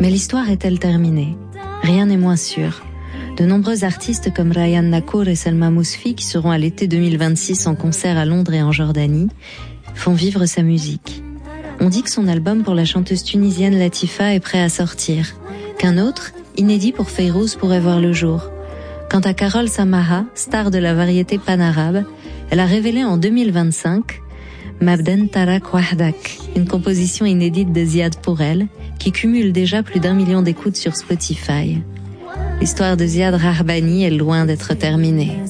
Mais l'histoire est-elle terminée? Rien n'est moins sûr. De nombreux artistes comme Ryan Nakour et Selma Mousfi, qui seront à l'été 2026 en concert à Londres et en Jordanie, font vivre sa musique. On dit que son album pour la chanteuse tunisienne Latifa est prêt à sortir, qu'un autre, inédit pour Fayrouz, pourrait voir le jour. Quant à Carole Samaha, star de la variété panarabe, elle a révélé en 2025 Mabden Tarak Wahdak, une composition inédite de Ziad pour elle, qui cumule déjà plus d'1 million d'écoutes sur Spotify. L'histoire de Ziad Rahbani est loin d'être terminée.